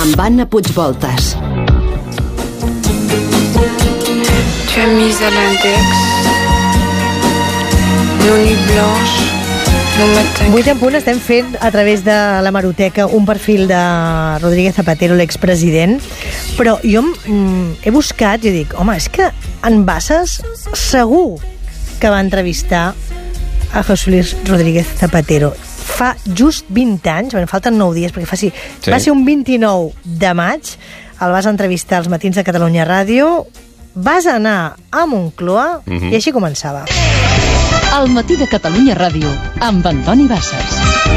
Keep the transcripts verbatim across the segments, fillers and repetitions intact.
amb Anna Puigvoltas. Tu as mis à l'index nos nuits blanches, nos matins. vuit en punt estem fent a través de la Hemeroteca un perfil de Rodríguez Zapatero, l'expresident, però jo mm, he buscat i dic, home, és que en Bassas segur que va entrevistar a José Luis Rodríguez Zapatero. Fa just vint anys, bueno, falten nou dies, perquè fa sí, sí. Va ser un vint-i-nou de maig, el vas entrevistar als matins de Catalunya Ràdio, vas anar a Moncloa mm-hmm. i així començava. El matí de Catalunya Ràdio, amb Antoni Bassas.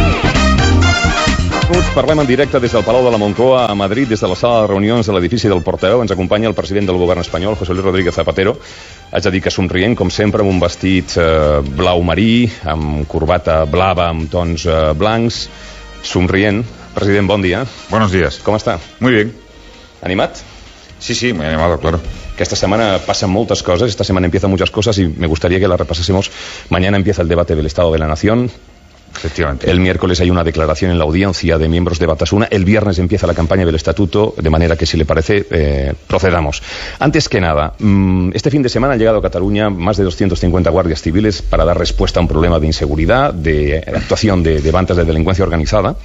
Parlem en directe des del Palau de la Moncloa a Madrid, des de la sala de reunions de l'edifici del Portaveu. Ens acompanya el president del govern espanyol, José Luis Rodríguez Zapatero. Haig de dir que somrient, com sempre, amb un vestit eh, blau marí, amb corbata blava, amb tons eh, blancs. Somrient. President, bon dia. Buenos días. Com està? Muy bien. ¿Animat? Sí, sí, muy animado, claro. Que esta semana pasan muchas cosas, esta semana empiezan muchas cosas y me gustaría que las repasásemos. Mañana empieza el debate del Estado de la Nación. Efectivamente. El miércoles hay una declaración en la audiencia de miembros de Batasuna. El viernes empieza la campaña del Estatuto, de manera que, si le parece, eh, procedamos. Antes que nada, este fin de semana han llegado a Cataluña más de doscientos cincuenta guardias civiles para dar respuesta a un problema de inseguridad, de actuación de, de bandas de delincuencia organizada.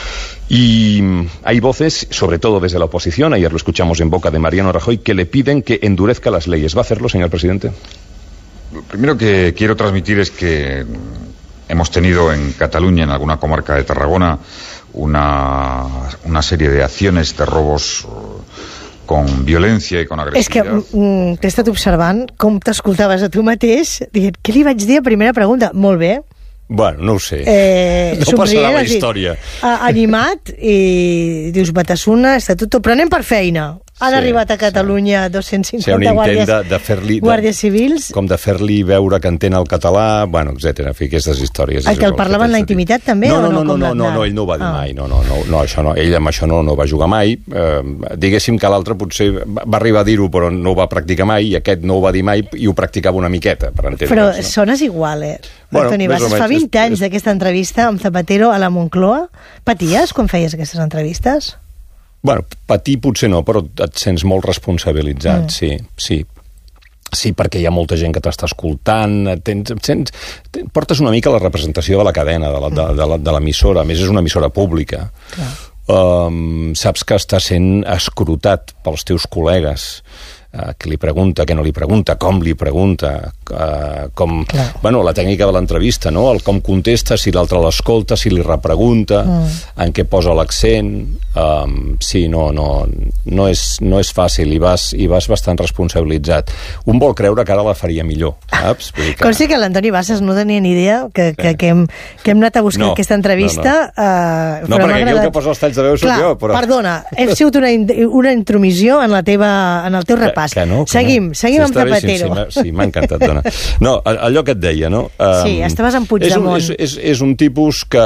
Y hay voces, sobre todo desde la oposición, ayer lo escuchamos en boca de Mariano Rajoy, que le piden que endurezca las leyes. ¿Va a hacerlo, señor presidente? Lo primero que quiero transmitir es que hemos tenido en Cataluña, en alguna comarca de Tarragona, una, una serie de acciones de robos con violència i con agressivitat. És que mm, t'he estat observant com t'escoltaves a tu mateix, dient, què li vaig dir a primera pregunta? Molt bé. Bueno, no ho sé. Eh, no passarà la història. Dit, animat i dius Batasuna, Estatuto, però anem per feina. Han sí, arribat a Catalunya sí. dos-cents cinquanta sí, guàrdies, de, de fer-li, guàrdies civils. Com de fer-li veure que entén el català, bueno, etcètera. En fi, aquestes històries. El que el parlava en la intimitat també? No, no, o no, no, no, no, no, no, ell no ho va dir ah. mai. No, no, no, no, això no, ell amb això no, no va jugar mai. Eh, diguéssim que l'altre potser va arribar a dir-ho, però no ho va practicar mai, i aquest no ho va dir mai i ho practicava una miqueta, per entendre's. Però no? sones igual, eh? Bueno, Antoni Bassas, fa vint és, anys d'aquesta entrevista amb Zapatero a la Moncloa. Paties quan feies aquestes entrevistes? Bueno, patir potser no, però et sents molt responsabilitzat, mm. sí, sí. Sí, perquè hi ha molta gent que t'està escoltant, tens, tens, tens, portes una mica la representació de la cadena, de, la, de, de, la, de l'emissora, a més és una emissora pública. Um, saps que està sent escrutat pels teus col·legues, uh, que li pregunta, que no li pregunta, com li pregunta, uh, com... Clar. Bueno, la tècnica de l'entrevista, no? El com contesta, si l'altre l'escolta, si li repregunta, mm. en què posa l'accent... Um, sí, no, no, no, és, no és fàcil i vas, i vas bastant responsabilitzat. Un vol creure que ara la faria millor, saps? Vull dir que... Consti que l'Antoni Bassas no tenia ni idea que, que, que, hem, que hem anat a buscar no, aquesta entrevista. No, no. Uh, no perquè aquí el que posa els talls de veu soc jo. Però... Perdona, he sigut una, una intromissió en, la teva, en el teu repàs. Que, que no, que seguim, no. seguim sí, amb Zapatero. Sí, sí, sí m'ha encantat, dona. No, allò que et deia, no? Um, sí, estaves en Puigdemont. És un, és, és, és un tipus que...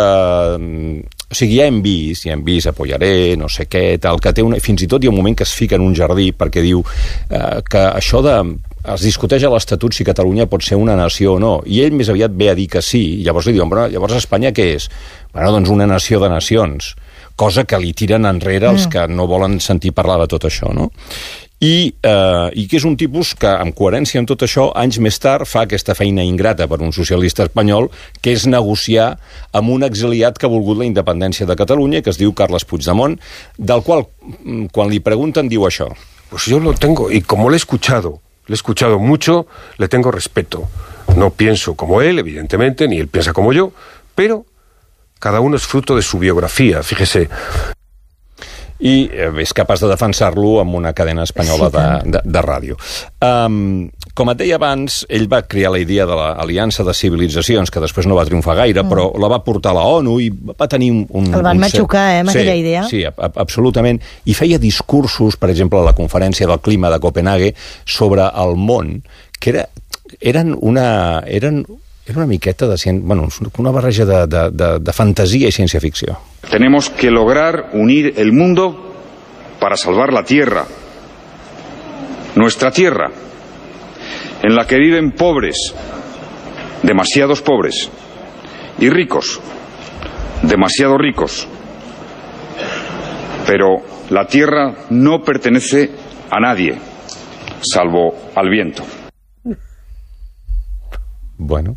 O sigui, ja hem vist, ja hem vist Apoyaré, no sé què, tal, que té una... Fins i tot hi ha un moment que es fica en un jardí perquè diu eh, que això de... Es discuteix a l'Estatut si Catalunya pot ser una nació o no, i ell més aviat ve a dir que sí, i llavors li diuen, però llavors Espanya què és? Bueno, doncs una nació de nacions, cosa que li tiren enrere els que no volen sentir parlar de tot això, no? I, eh, i que és un tipus que, amb coherència amb tot això, anys més tard fa aquesta feina ingrata per un socialista espanyol, que és negociar amb un exiliat que ha volgut la independència de Catalunya, que es diu Carles Puigdemont, del qual, quan li pregunten, diu això. Pues yo lo tengo, y como le he escuchado, le he escuchado mucho, le tengo respeto. No pienso como él, evidentemente, ni él piensa como yo, pero cada uno es fruto de su biografía, fíjese. I és capaç de defensar-lo amb una cadena espanyola sí, de, de, de ràdio. Um, com et deia abans, ell va crear la idea de l'Aliança de Civilitzacions, que després no va triomfar gaire, mm. però la va portar a la ONU i va tenir un... un El van un matxucar, eh, amb sí, aquella idea. Sí, a, a, absolutament. I feia discursos, per exemple, a la Conferència del Clima de Copenhague, sobre el món, que era, eren una... Eren, Era una miqueta de... Bueno, una barreja de, de, de, de fantasia i ciència-ficció. Tenemos que lograr unir el mundo para salvar la tierra, nuestra tierra, en la que viven pobres, demasiados pobres, y ricos, demasiado ricos, Pero la tierra no pertenece a nadie, salvo al viento. Bueno.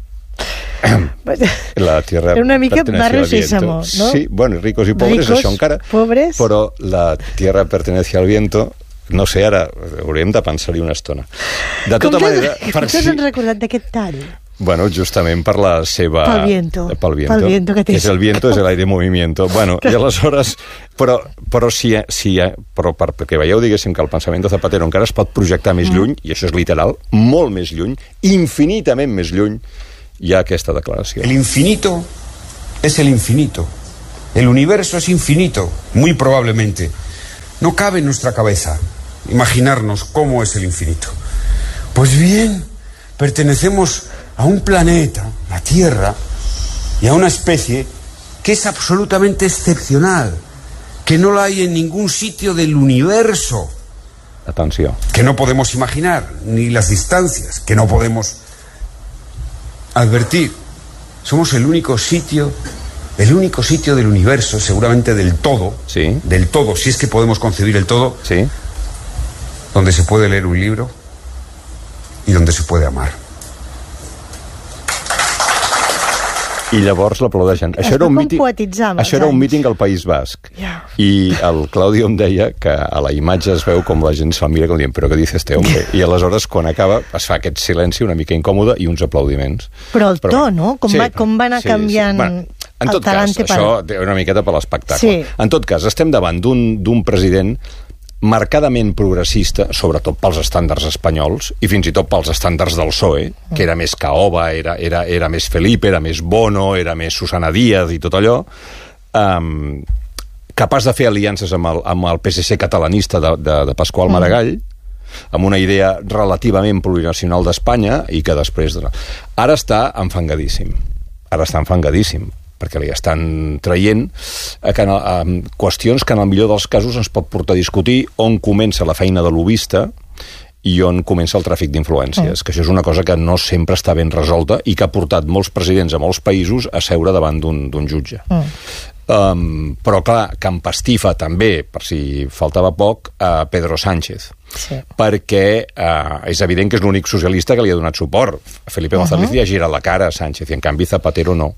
La tierra era una mica pertenece Barrio al viento. Sésamo, no? Sí, bueno, ricos i pobres, Ricos, això encara. pobres. Però la tierra pertenece al viento, no sé, ara hauríem de pensar-hi una estona. De tota Com manera... Com t'has si... recordat d'aquest tall? Bueno, justament per la seva... Pel viento. Pel viento. Pel viento que tens. És el viento, és l'aire en movimiento. Bueno, i aleshores... Però, però, si, si, però per, perquè veieu, diguéssim, que el pensament de Zapatero encara es pot projectar més Mm. lluny, i això és literal, molt més lluny, infinitament més lluny, hi ha aquesta declaració. El infinito es el infinito. El universo es infinito, muy probablemente. No cabe en nuestra cabeza imaginarnos cómo es el infinito. Pues bien, pertenecemos a un planeta, la Tierra, y a una especie que es absolutamente excepcional, que no la hay en ningún sitio del universo. Atenció. Que no podemos imaginar, ni las distancias, que no podemos advertir. Somos el único sitio, el único sitio del universo, seguramente del todo, sí. del todo, si es que podemos concebir el todo, sí. donde se puede leer un libro y donde se puede amar. I llavors l'aplaudeixen. Això era un míting, això era un míting al País Basc. Yeah. I el Claudio em deia que a la imatge es veu com la gent se'l mira com dient, però què dice este hombre? I aleshores, quan acaba, es fa aquest silenci una mica incòmode i uns aplaudiments. Però el to, però, no? Com, sí, va, com va anar sí, canviant... Sí. Bueno, en tot cas, per... això té una miqueta per l'espectacle. Sí. En tot cas, estem davant d'un president marcadament progressista, sobretot pels estàndards espanyols, i fins i tot pels estàndards del P S O E, que era més Caoba, era, era, era més Felipe, era més Bono, era més Susana Díaz i tot allò, um, capaç de fer aliances amb el, amb el P S C catalanista de, de, de Pasqual Maragall, amb una idea relativament plurinacional d'Espanya, i que després... Ara està enfangadíssim. Ara està enfangadíssim perquè li estan traient eh, que en, eh, qüestions que en el millor dels casos ens pot portar a discutir on comença la feina de lobista i on comença el tràfic d'influències, mm. que això és una cosa que no sempre està ben resolta i que ha portat molts presidents a molts països a seure davant d'un jutge. Mm. Um, però clar, que empastifa també, per si faltava poc, a Pedro Sánchez. Sí. Perquè uh, és evident que és l'únic socialista que li ha donat suport. Felipe González uh-huh. li ha girat la cara a Sánchez i en canvi Zapatero no.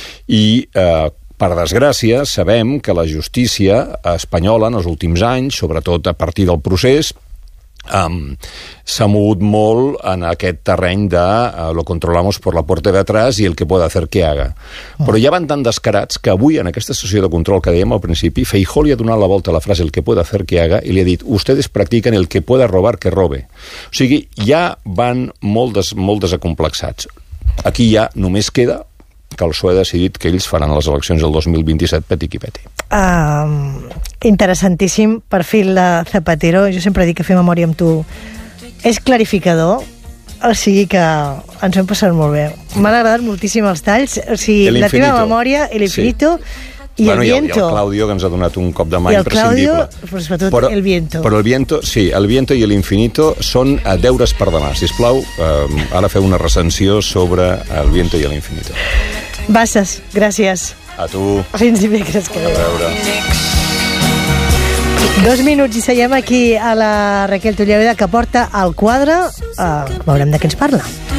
I uh, per desgràcia sabem que la justícia espanyola en els últims anys, sobretot a partir del procés, Um, s'ha mogut molt en aquest terreny de uh, lo controlamos por la puerta de atrás y el que puede hacer que haga. Oh. Però ja van tan descarats que avui en aquesta sessió de control que dèiem al principi, Feijóo li ha donat la volta a la frase el que puede hacer que haga i li ha dit ustedes practiquen el que pueda robar que robe. O sigui, ja van molt, des, molt desacomplexats. Aquí ja només queda que el P S O E ha decidit que ells faran les eleccions del dos mil vint-i-set peti qui peti. Uh, interessantíssim perfil de Zapatero. Jo sempre dic que fer memòria amb tu és clarificador, o sigui que ens ho hem passat molt bé. M'han agradat moltíssim els talls, o sigui, la teva memòria, el infinito, sí. i bueno, el viento. I el, i el Claudio, que ens ha donat un cop de mà I el imprescindible. Claudio, però sobretot però, el viento. Però el viento, sí, el viento i l'infinito són uh, deures per demà. Sisplau, uh, ara feu una recensió sobre el viento i l'infinito. Basses, gràcies. A tu. Fins dimecres que ve. A veure. Dos minuts i seguim aquí a la Raquel Tulleveda, que porta el quadre. Uh, veurem de què ens parla.